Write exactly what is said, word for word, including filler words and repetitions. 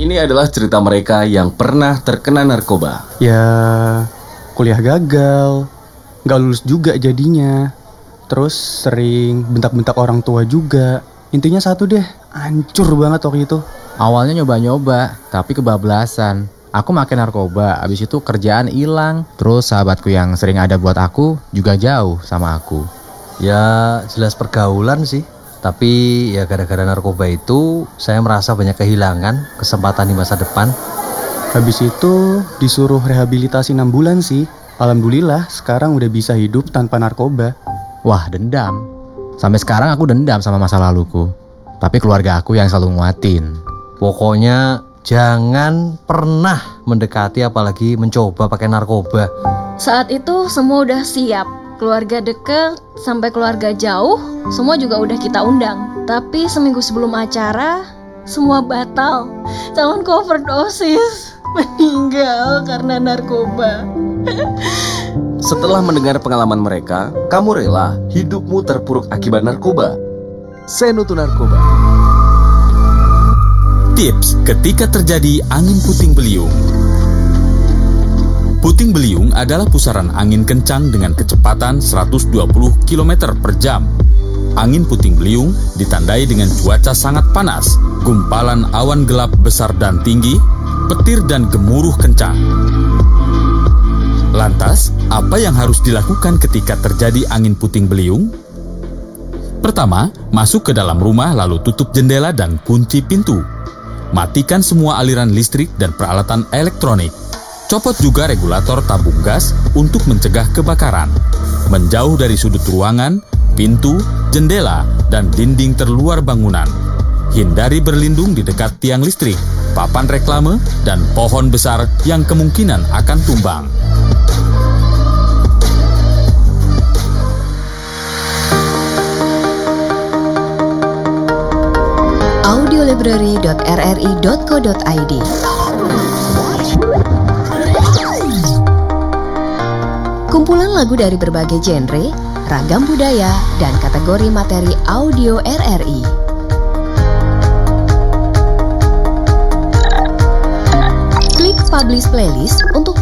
Ini adalah cerita mereka yang pernah terkena narkoba. Ya, kuliah gagal, gak lulus juga jadinya. Terus sering bentak-bentak orang tua juga. Intinya satu deh, hancur banget waktu itu. Awalnya nyoba-nyoba, tapi kebablasan. Aku makin narkoba, abis itu kerjaan hilang. Terus sahabatku yang sering ada buat aku juga jauh sama aku. Ya jelas pergaulan sih. Tapi ya gara-gara narkoba itu saya merasa banyak kehilangan kesempatan di masa depan. Habis itu disuruh rehabilitasi enam bulan sih. Alhamdulillah sekarang udah bisa hidup tanpa narkoba. Wah, dendam. Sampai sekarang aku dendam sama masa laluku. Tapi keluarga aku yang selalu nguatin. Pokoknya jangan pernah mendekati apalagi mencoba pakai narkoba. Saat itu semua udah siap. Keluarga deket sampai keluarga jauh, semua juga udah kita undang. Tapi seminggu sebelum acara, semua batal. Calon overdosis meninggal karena narkoba. Setelah mendengar pengalaman mereka, kamu rela hidupmu terpuruk akibat narkoba? Senutu Narkoba. Tips ketika terjadi angin puting beliung. Puting beliung adalah pusaran angin kencang dengan kecepatan seratus dua puluh kilometer per jam. Angin puting beliung ditandai dengan cuaca sangat panas, gumpalan awan gelap besar dan tinggi, petir dan gemuruh kencang. Lantas, apa yang harus dilakukan ketika terjadi angin puting beliung? Pertama, masuk ke dalam rumah lalu tutup jendela dan kunci pintu. Matikan semua aliran listrik dan peralatan elektronik. Copot juga regulator tabung gas untuk mencegah kebakaran. Menjauh dari sudut ruangan, pintu, jendela, dan dinding terluar bangunan. Hindari berlindung di dekat tiang listrik, papan reklame, dan pohon besar yang kemungkinan akan tumbang. audiolibrary dot r r i dot co dot i d Kumpulan lagu dari berbagai genre, ragam budaya, dan kategori materi audio R R I. Klik Publish Playlist untuk